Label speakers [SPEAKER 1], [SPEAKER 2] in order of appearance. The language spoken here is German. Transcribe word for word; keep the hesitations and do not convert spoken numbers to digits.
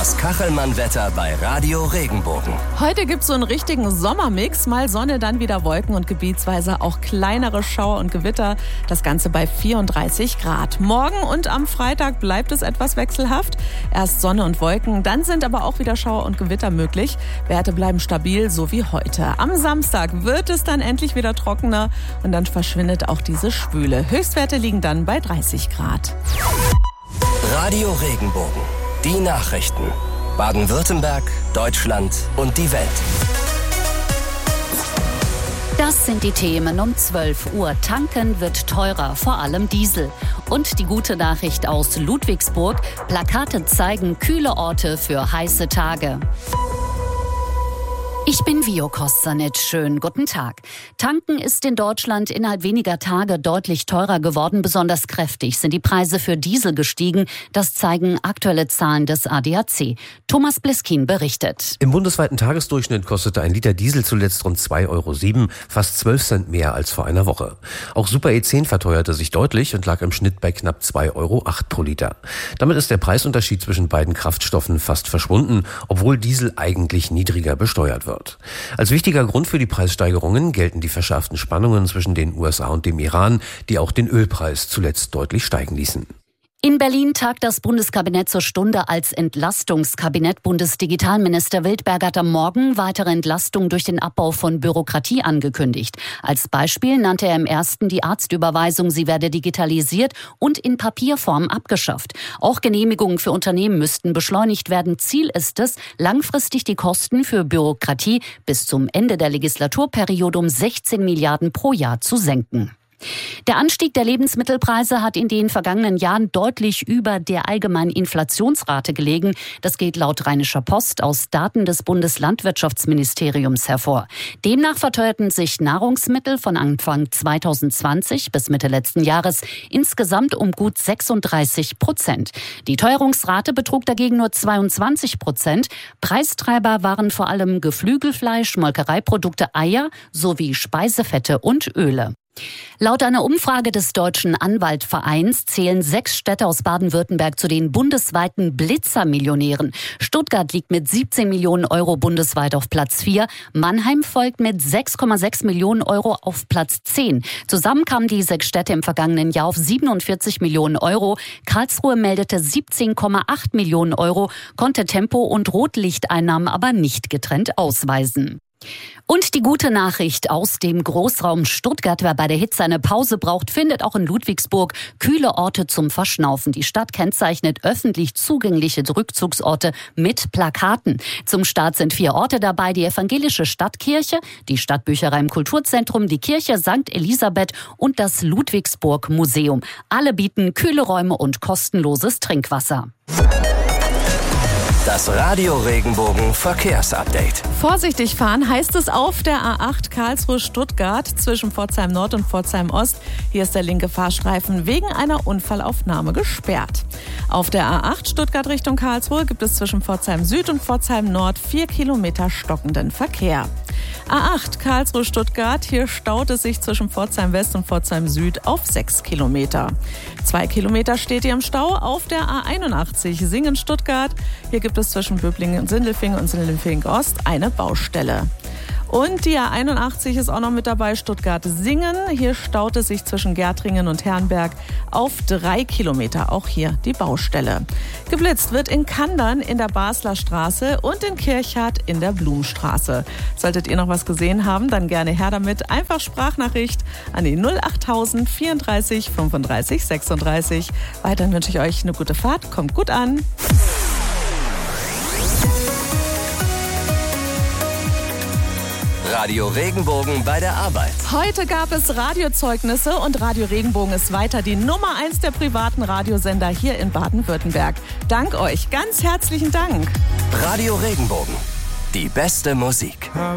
[SPEAKER 1] Das Kachelmann-Wetter bei Radio Regenbogen.
[SPEAKER 2] Heute gibt es so einen richtigen Sommermix. Mal Sonne, dann wieder Wolken und gebietsweise auch kleinere Schauer und Gewitter. Das Ganze bei vierunddreißig Grad. Morgen und am Freitag bleibt es etwas wechselhaft. Erst Sonne und Wolken, dann sind aber auch wieder Schauer und Gewitter möglich. Werte bleiben stabil, so wie heute. Am Samstag wird es dann endlich wieder trockener und dann verschwindet auch diese Schwüle. Höchstwerte liegen dann bei dreißig Grad.
[SPEAKER 1] Radio Regenbogen. Die Nachrichten. Baden-Württemberg, Deutschland und die Welt.
[SPEAKER 3] Das sind die Themen um zwölf Uhr. Tanken wird teurer, vor allem Diesel. Und die gute Nachricht aus Ludwigsburg. Plakate zeigen kühle Orte für heiße Tage. Ich bin Vio Kostanic. Schönen guten Tag. Tanken ist in Deutschland innerhalb weniger Tage deutlich teurer geworden. Besonders kräftig sind die Preise für Diesel gestiegen. Das zeigen aktuelle Zahlen des A D A C. Thomas Bliskin berichtet.
[SPEAKER 4] Im bundesweiten Tagesdurchschnitt kostete ein Liter Diesel zuletzt rund zwei Euro sieben, fast zwölf Cent mehr als vor einer Woche. Auch Super E zehn verteuerte sich deutlich und lag im Schnitt bei knapp zwei Euro acht pro Liter. Damit ist der Preisunterschied zwischen beiden Kraftstoffen fast verschwunden, obwohl Diesel eigentlich niedriger besteuert wird. Als wichtiger Grund für die Preissteigerungen gelten die verschärften Spannungen zwischen den U S A und dem Iran, die auch den Ölpreis zuletzt deutlich steigen ließen.
[SPEAKER 3] In Berlin tagt das Bundeskabinett zur Stunde als Entlastungskabinett. Bundesdigitalminister Wildberg hat am Morgen weitere Entlastung durch den Abbau von Bürokratie angekündigt. Als Beispiel nannte er im ersten die Arztüberweisung, sie werde digitalisiert und in Papierform abgeschafft. Auch Genehmigungen für Unternehmen müssten beschleunigt werden. Ziel ist es, langfristig die Kosten für Bürokratie bis zum Ende der Legislaturperiode um sechzehn Milliarden pro Jahr zu senken. Der Anstieg der Lebensmittelpreise hat in den vergangenen Jahren deutlich über der allgemeinen Inflationsrate gelegen. Das geht laut Rheinischer Post aus Daten des Bundeslandwirtschaftsministeriums hervor. Demnach verteuerten sich Nahrungsmittel von Anfang zweitausendzwanzig bis Mitte letzten Jahres insgesamt um gut sechsunddreißig Prozent. Die Teuerungsrate betrug dagegen nur zweiundzwanzig Prozent. Preistreiber waren vor allem Geflügelfleisch, Molkereiprodukte, Eier sowie Speisefette und Öle. Laut einer Umfrage des Deutschen Anwaltvereins zählen sechs Städte aus Baden-Württemberg zu den bundesweiten Blitzermillionären. Stuttgart liegt mit siebzehn Millionen Euro bundesweit auf Platz vier. Mannheim folgt mit sechs Komma sechs Millionen Euro auf Platz zehn. Zusammen kamen die sechs Städte im vergangenen Jahr auf siebenundvierzig Millionen Euro. Karlsruhe meldete siebzehn Komma acht Millionen Euro, konnte Tempo- und Rotlichteinnahmen aber nicht getrennt ausweisen. Und die gute Nachricht aus dem Großraum Stuttgart: Wer bei der Hitze eine Pause braucht, findet auch in Ludwigsburg kühle Orte zum Verschnaufen. Die Stadt kennzeichnet öffentlich zugängliche Rückzugsorte mit Plakaten. Zum Start sind vier Orte dabei: die evangelische Stadtkirche, die Stadtbücherei im Kulturzentrum, die Kirche Sankt Elisabeth und das Ludwigsburg Museum. Alle bieten kühle Räume und kostenloses Trinkwasser.
[SPEAKER 1] Das Radio Regenbogen Verkehrsupdate.
[SPEAKER 2] Vorsichtig fahren heißt es auf der A acht Karlsruhe-Stuttgart zwischen Pforzheim Nord und Pforzheim Ost. Hier ist der linke Fahrstreifen wegen einer Unfallaufnahme gesperrt. Auf der A acht Stuttgart Richtung Karlsruhe gibt es zwischen Pforzheim Süd und Pforzheim Nord vier Kilometer stockenden Verkehr. A acht Karlsruhe-Stuttgart, hier staut es sich zwischen Pforzheim West und Pforzheim Süd auf sechs Kilometer. Zwei Kilometer steht ihr im Stau auf der A einundachtzig Singen-Stuttgart. Hier gibt es zwischen Böblingen und Sindelfingen und Sindelfingen-Ost eine Baustelle. Und die A einundachtzig ist auch noch mit dabei, Stuttgart-Singen. Hier staut es sich zwischen Gärtringen und Herrenberg auf drei Kilometer. Auch hier die Baustelle. Geblitzt wird in Kandern in der Basler Straße und in Kirchhardt in der Blumenstraße. Solltet ihr noch was gesehen haben, dann gerne her damit. Einfach Sprachnachricht an die null achttausend vierunddreißig fünfunddreißig sechsunddreißig. Weiterhin wünsche ich euch eine gute Fahrt. Kommt gut an.
[SPEAKER 1] Radio Regenbogen bei der Arbeit.
[SPEAKER 2] Heute gab es Radiozeugnisse und Radio Regenbogen ist weiter die Nummer eins der privaten Radiosender hier in Baden-Württemberg. Dank euch, ganz herzlichen Dank.
[SPEAKER 1] Radio Regenbogen, die beste Musik.